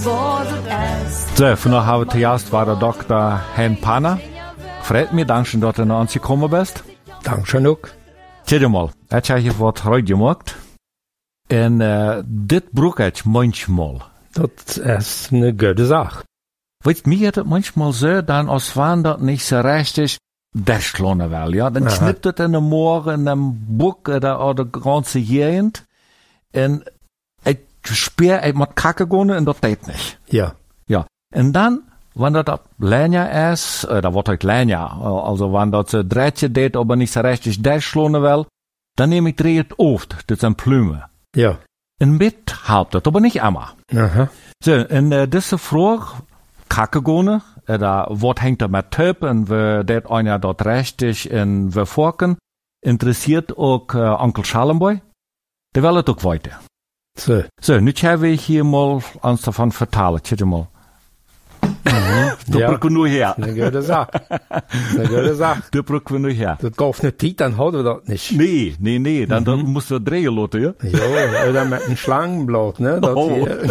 wat het is. So, vandaag hebben we te gast war der Dr. Hein Panner. Freut mich, danke, dass du nach uns gekommen bist. Dankeschön ook. Tja mal, ich habe hier was heute gemacht. Und dit brauche ich manchmal. Dat is een goede zaak. Weet mir geht es manchmal so, dann als wenn das nicht so richtig durchschlagen will, ja. Dann schnippt es in den Morgen, in dem Buck oder die ganze Gegend. Und ich spüre, ich muss kacken gehen und das geht nicht. Ja. Ja. Und dann, wenn das länger ist, da wird halt länger, also wenn das so drehtje geht, aber nicht so richtig durchschlagen will, dann nehme ich dreht oft, das sind Plüme. Ja. Und mit halbt das, aber nicht immer. Aha. So, und diese Frage, Kackegone, da wat hängt da mit Töp und we dat einer dort richtig in we Forken, interessiert auch Onkel Schallenboy, der will het auch weiter. So. So, nu habe ich hier mal uns davon vertalen, tja mal. Du Ja. brauchen wir nur her. Een goede zaak. Een goede zaak. Du brauchen wir nur her. Dat gaf niet tijd, dan hadden we dat niet. Nee, dan musst du drehen lassen, ja? Ja, oder met een slangenblad, ne? Dat Oh. hier.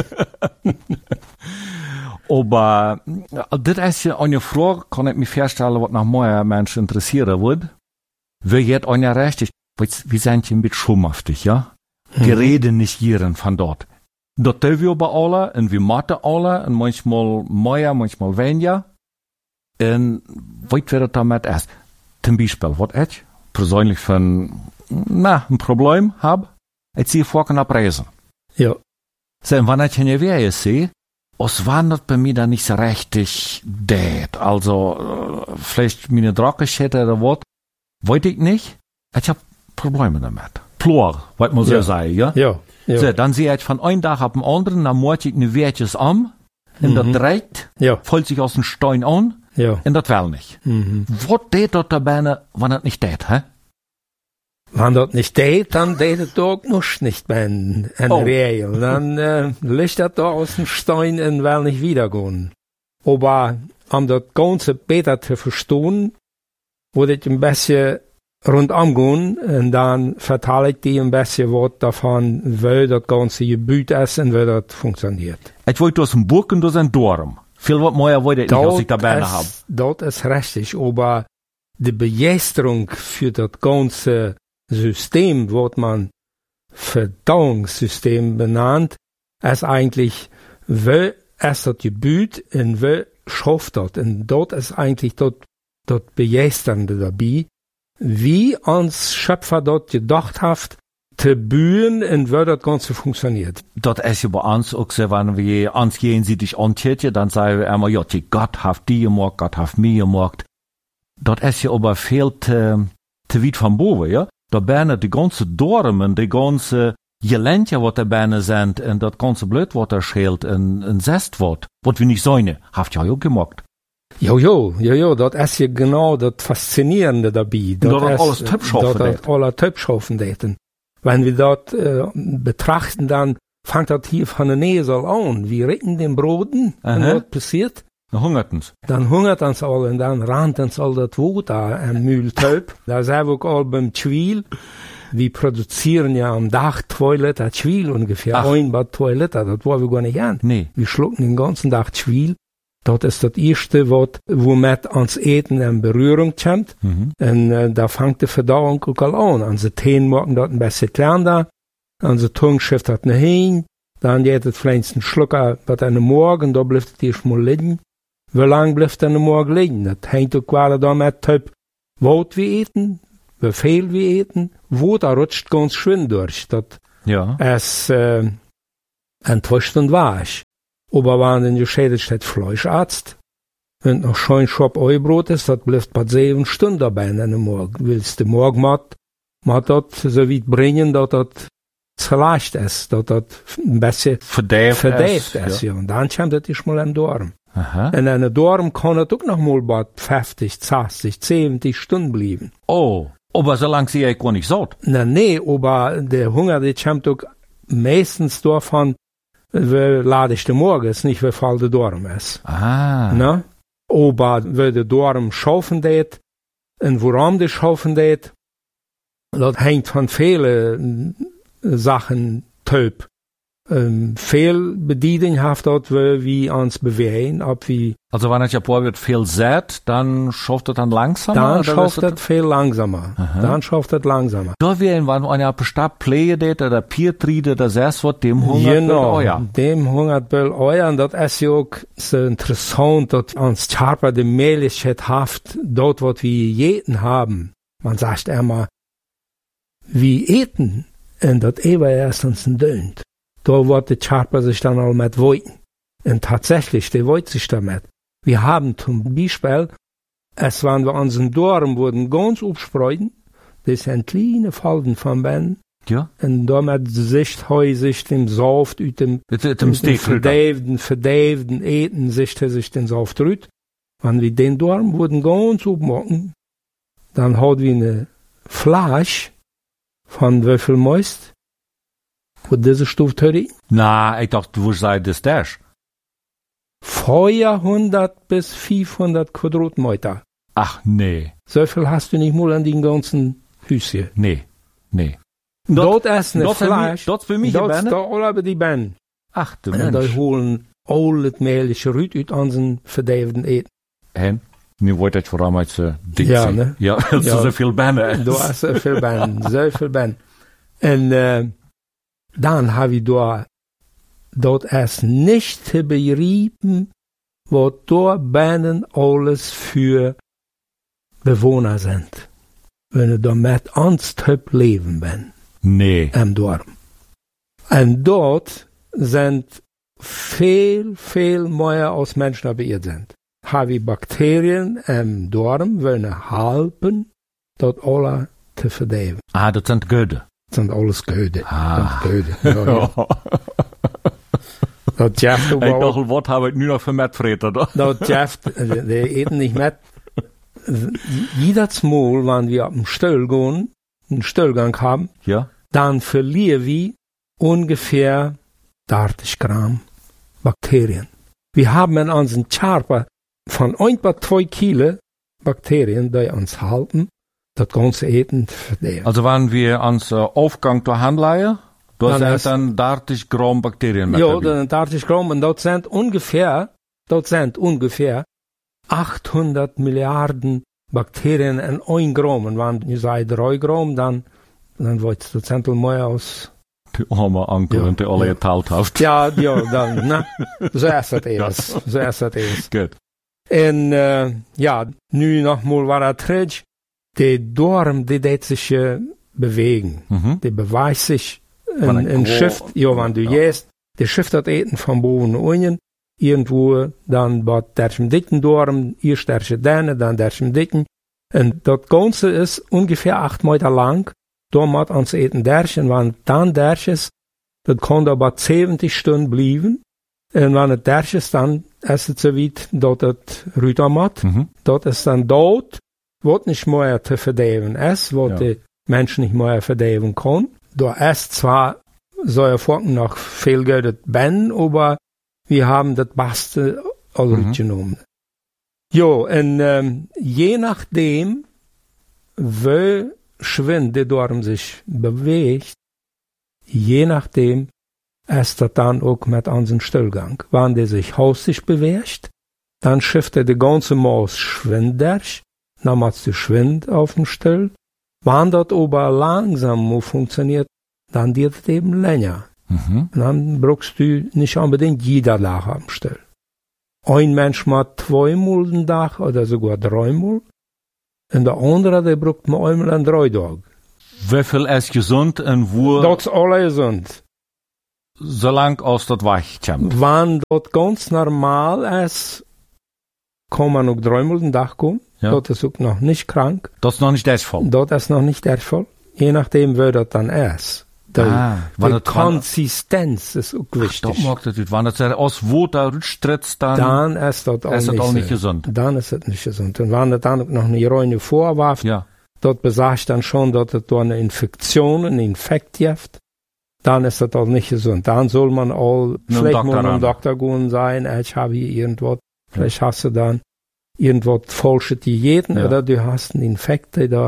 Aber das ist ja eine Frage, kann ich mir vorstellen, was noch mehr Menschen interessieren würde. Wer jetzt einer richtig, wir sind ja ein bisschen schumhaftig, ja? Wir reden nicht hier von dort. Das tun wir bei alle, und wir machen alle, und manchmal mehr, manchmal weniger. Und was wird damit erst? Zum Beispiel, was ich persönlich ein Problem habe, ich ziehe vor nach Reisen. Ja. So, und wenn ich in der Wehe sehe, als wenn das bei mir dann nicht so richtig geht. Also, vielleicht meine Drackenschäden oder was, weiß ich nicht. Ich habe Probleme damit. Plor, was man so sagen, ja? Ja. Ja. So, dann sehe ich von einem Tag auf den anderen, dann morgen ich eine Wehrtjes an, und das dreht, Ja. fällt sich aus dem Stein an, Ja. und das will nicht. Was geht dort dabei, wenn das nicht geht, hä? Wenn dat nicht deed, dann deed het ook nog niet bij een Regel. Dan ligt dat daar aus dem Stein en will nicht wiedergehen. Aber um das Ganze besser zu verstehen, würde ich ein bisschen rundum gehen und dann verteile ich dir ein bisschen was davon, wie das ganze Gebiet ist und wie das funktioniert. Ich wollte aus dem Burg und aus dem Dorm. Viel was mehr wollte ich nicht, was ich dabei habe. Das ist richtig, aber die Begeisterung für das ganze System, was man Verdauungssystem benannt, ist eigentlich, wie ist das Gebiet und wie schafft das? Und dort ist eigentlich das Begeisternde dabei, wie uns Schöpfer dort gedacht hat, zu bühen und wie das Ganze funktioniert. Das ist ja bei uns auch so, wenn wir uns gegenseitig antieten, dann sagen wir immer, ja, Gott hat die gemacht, Gott hat mich gemacht. Das ist ja aber viel zu weit von boven, ja? Da bijna die ganze Dormen, die ganze Gelände, wat er bijna sind, und das ganze Blut, wat er scheelt, en zest wat wir nicht sein, habt ihr ja auch gemacht. Ja, das ist ja genau das Faszinierende dabei. Das alles Töpfschaffen das alle Töpfschaffen daten. Wenn wir das betrachten, dann fängt das hier von der Näsel an. Wir retten den Broden, und was passiert? Dann hungert uns. Dann hungert uns alle und dann rannt uns all das Wasser an Mühltöp. Da sind wir auch all beim Schwiel. Wir produzieren ja am Tag 2 Liter Schwiel ungefähr. Ein Bad 2 Liter, das wollen wir gar nicht an. Nee. Wir schlucken den ganzen Tag Schwiel. Das ist das erste, womit uns Eten in Berührung kommt. Und da fängt die Verdauung auch an. Unsere Zähne machen das ein bisschen kleiner. Unsere Zunge schifft das nach hin. Dann geht es vielleicht ein Schlucker, was an den Morgen, da bleibt es erst mal liegen. Wie lang bleibt er morgen liegen? Das hängt auch gerade damit ab, was wir eten, wie viel wir eten, wo da rutscht ganz schön durch. Das ist enttäuscht und wahr. Aber wenn dann geschädigt steht Fleischarzt und noch schön Schop Eubrot ist, das bleibt bei 7 Stunden dabei in den Morgen. Willst du morgen mal das so weit bringen, dass das zerleicht ist, dass das ein bisschen verdäft ist. Ja. Und dann kommt das mal im Dorm. Aha. Und in einem Dorm kann das auch noch mal bei 50, 60, 70 Stunden bleiben. Oh, aber so lange sehe ich gar nicht satt. Nee, aber der Hunger, der kommt auch meistens davon, wie lade ich den Morgen ist, nicht wie voll der Dorm ist. Na? Aber wie der Dorm schaffen geht, und woran der schaffen geht, das hängt von vielen Sachen ab. veel bediening heeft dat we wie ons bewegen, ob wie. Also wenn es ja paar wird viel sät, dann schafft es dann langsamer? Dann schafft es viel langsamer. Aha. Dann schafft es langsamer. Da wenn man ja bestimmt Pflege det oder Piertriede oder das wird dem hungert genau, euer. Dem hungert bel euer und das ist ja auch so interessant, dass uns Charper die Möglichkeit haft, dort was wir jeden haben. Man sagt immer, wir eten und das Eber erst uns dönt. Da wird die Charper sich dann auch mit wollten. Und tatsächlich, die wollt sich damit. Wir haben zum Beispiel, es waren wir unseren Dorn wurden ganz aufspreiten, das sind kleine Falten von Ben. Ja. Und damit sich häusig dem Saft, ut dem verdeiften Eten, sich den Saft rüt. Wenn wir den Dorn wurden ganz aufmachen, dann hat wir eine Flasche von Würfelmeist, wo diese Stufe drin. Na, ich dachte, wo sei das das? 400 bis 500 Quadratmeter. Ach, nee. So viel hast du nicht mal an den ganzen Hüschen. Nee. Dort ist eine Flasche. Dort für mich dort ist da alle die Ben. Ach, du Mensch. Und die holen alle het mögliche Rüt uit unseren verdeiften Eten. En? Nu wordt het vooral met z'n dik ja, zijn. Ne? Ja, dat is zoveel bannen. Da ist zoveel bannen, zoveel bannen. En dan heb je daar, dat is niet te begrijpen, wat daar bannen alles für Bewohner sind. Wenn du da mit uns typ leben ben. Nee. Im Dorf. Und dort sind viel mehr als Menschen beirrt sind. Habe ich Bakterien im Dorf, wollen helfen, dort alle zu verdeven. Ah, dat zijn Göde. Dat zijn alles Göde. Ah. Göde. Ja. Dat Jeff ik dacht, wat hebben we nu nog voor metvreten? Dat Jeff, die eten nicht met. Jedes Mal, wenn wir auf den Stall gehen, einen Stallgang haben, ja? Dann verlieren wir ungefähr 30 Gramm Bakterien. Wir haben in unseren Charper von 1 bis 2 Kilo Bakterien, die uns halten, das ganze Eten verdehren. Also wenn wir uns Aufgang durch Handleihen, da sind dann 30 Gramm Bakterien mit. Ja, dann 30 Gramm, und dort sind ungefähr 800 Milliarden Bakterien in 1 Gramm. Und wenn ihr seid 3 Gramm, dann wird das Zentel mehr aus. Die arme Anker und die alle geteilt hat. Ja, dann, ne? So ist das alles. So ist das alles. Gut. En, nu nochmal war er terug. Die Dorm, die deed sich bewegen. Mhm. Die beweist sich ein Schiff, wenn du gehst, die Schiff das Eten von boven unten. Irgendwo, dann wird der dicken Dorm, erst der dann der dicken. Und das Ganze ist ungefähr 8 Meter lang. Da muss uns Eten derchen, wenn dann derch ist, das kann aber 70 Stunden bleiben. Und wenn es derch ist, dann ist es so weit, dass es rüber muss. Mhm. Das ist dann dort, was nicht mehr zu verdeven ist, was die Menschen nicht mehr verdeven können. Da ist zwar so ein noch viel Geld Ben, aber wir haben das Beste alle genommen. Jo, und je nachdem, wo schwind der Dorm sich bewegt, je nachdem ist das dann auch mit unserem Stillgang. Wenn der sich hausig bewegt, dann schifft die ganze Maus schwindrig, dann machst du Schwind auf dem Still. Wenn das aber langsam funktioniert, dann wird es eben länger. Mhm. Und dann brauchst du nicht unbedingt jeder Tag am Still. Ein Mensch macht 2-mal den Tag oder sogar 3-mal. Und der andere, der braucht man einmal an 3 Tagen. Wie viel ist gesund und wo? Das ist alle gesund. Solange aus das weich kommt. Wenn das ganz normal ist, kann man auch 3-mal den Tag kommen. Ja. Das ist auch noch nicht krank. Das ist noch nicht der Fall. Das ist noch nicht der Fall. Je nachdem, wer das dann ist. Die Konsistenz ist auch wichtig. Das mag das nicht. Wenn das aus wo da rutscht, dann ist das auch nicht gesund. Dann ist es nicht gesund. Und wenn das dann noch eine reine vorwirft, das besagt dann schon, dass es da eine Infektion, ein Infekt gibt, dann ist das auch nicht gesund. Dann soll man auch vielleicht mal zum Doktor gehen sein, ich habe hier irgendwas, vielleicht hast du dann irgendwas falsche Diäten oder du hast einen Infekt, der da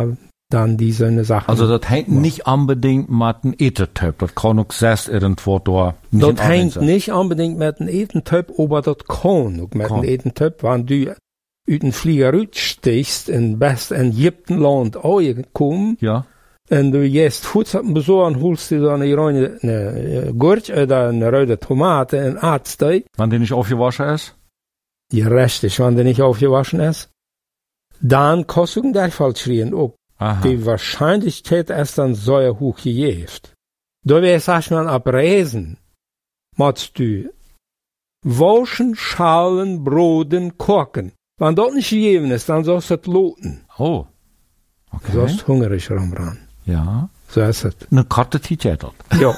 dann diese Sachen. Also das hängt nicht unbedingt mit dem Etentyp. Das kann auch selbst irgendwo da. Das hängt nicht unbedingt mit dem Etentyp, aber das kann auch mit dem Etentyp, wenn du uit een vlieger uitstichst in best Egypten land aangekomen. Ja. En du gehst voedsel bezogen, holst du dan een gurk oder eine rode Tomate en aatst die. Wenn die nicht aufgewaschen ist? Ja, richtig, wenn die nicht aufgewaschen ist. Dann kannst du der Fall schreien auch. Aha. Die Wahrscheinlichkeit ist dann sehr hoch gejäft. Da wäre, sag mal, abresen, machst du waschen, schalen, broden, kochen. Wenn das nicht gegeben ist, dann sollst du es loten. Oh. Okay. Du sollst hungrig rumrennen. Ja. So ist es. Eine Karte Titel. Ja.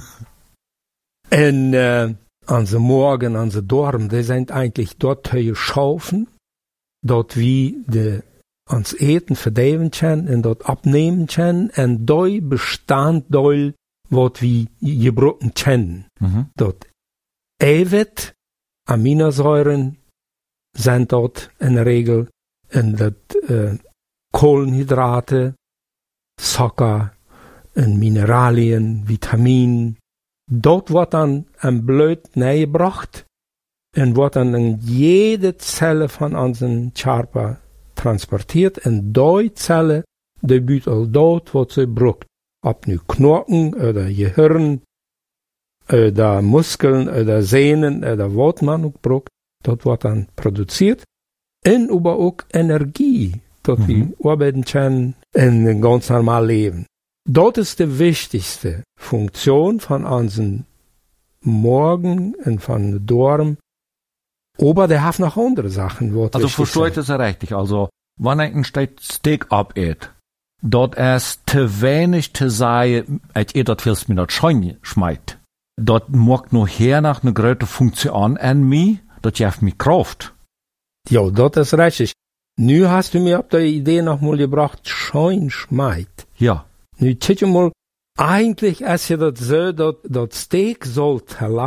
En onze Morgen, onze Dorm, die sind eigentlich dort geschaffen, dort wie de ons eten verdeven können und dort abnehmen können und dort bestand dort, wat wie gebrochen können. Mhm. Dort Eiwit, Aminosäuren sind dort in der Regel und dat Kohlenhydrate, Zucker, en Mineralien, Vitaminen. Dort wird dann ein Blut neergebracht und wird dann in jede Zelle von unseren Körper transportiert und die Zelle, die wird all dort, wo sie braucht. Ob nu Knochen oder Gehirn oder Muskeln oder Sehnen oder was man auch braucht, dort wird dann produziert und aber auch Energie, dort wir arbeiten können in ein ganz normales Leben. Das ist die wichtigste Funktion von unseren Morgen und von Dorm. Aber der hat noch andere Sachen. Also verstehe ich das ja richtig. Also, wenn ein Steak abgeht, dort ist zu wenig zu sagen, als ihr dort willst mir das schon schmeißt. Dort mag noch her nach eine große Funktion an mir, das gibt mir Kraft. Ja, das ist richtig. Nu hast du mir auf die Idee noch mal gebracht, schon schmeißt. Ja. Nu, tschüss mal, eigentlich ist ja das so, dat Steak soll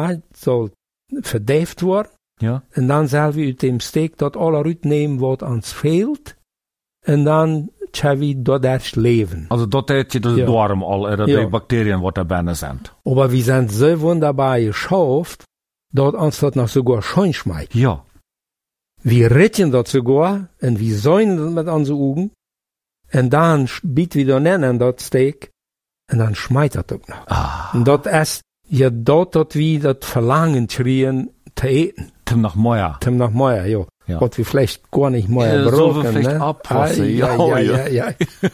verdeft worden. Ja. En dan zullen we uit dem Steak dat alle uitnemen wat ons fehlt. En dan zullen we dat erst leven. Also dort hat je de Darm al, die Bakterien, wat daarbij zijn. Aber wir sind so wunderbar geschafft, dat uns das noch sogar schön schmeckt. Ja. Wir retten das sogar, und wir säunen das mit unseren Augen. Und dann bieten wir dann nennen, das Steak, und dann schmeckt das auch noch. Ah. Und das ist ja dort, wir das Verlangen schreien, zu eten. Tim nach Meier. Tim nach Meier, ja. Was wir vielleicht gar nicht mehr brauchen. So vielleicht ne? abpassen. Ja.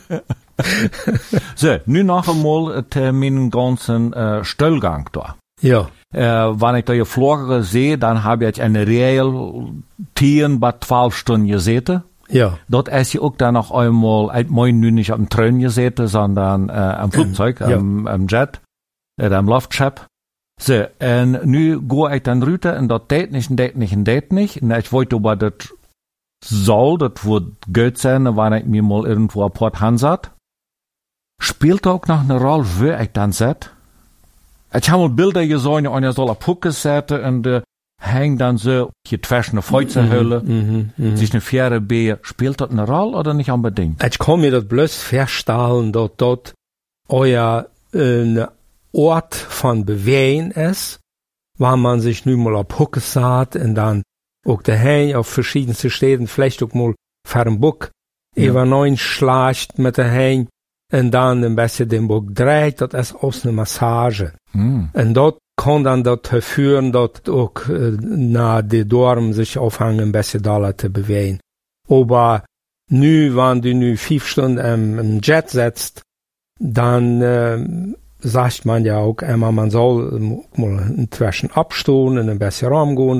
So, nu noch einmal meinen ganzen Stellgang da. Ja. Wenn ich da geflogen sehe, dann habe ich eine real 10 bis 12 Stunden gesessen. Ja. Dort ist ja auch dann noch einmal, nicht am Train gesessen, sondern am Flugzeug, am Jet, am Luftschiff. So, en nu go ich dann rüber und das date nicht. Und ich wollte aber das wird gut sein, wenn ich mir mal irgendwo ein Port hansat. Spielt auch noch eine Rolle, wo ich dann sitze. Ich habe mal Bilder gesehen, und soll ein Pucke setzen und hängt dann so hier zwischen eine Feuerhöhle, sich eine faire B. Spielt das eine Rolle oder nicht unbedingt? Ich kann mir das bloß feststellen, dass dort euer Ort von Bewegen ist, weil man sich nun mal auf Hucke saht und dann auch daheim auf verschiedenste Städten, vielleicht auch mal für ein Buch, über 9 schleicht mit daheim und dann ein bisschen den Buch dreht, das ist auch eine Massage. Und dort kann dann dazu führen, dass auch na die Dorm sich aufhängen, ein bisschen da zu bewegen. Aber wenn du 5 Stunden im Jet sitzt, dann sagt man ja auch immer, man soll mal inzwischen abstehen und ein bisschen rumgehen.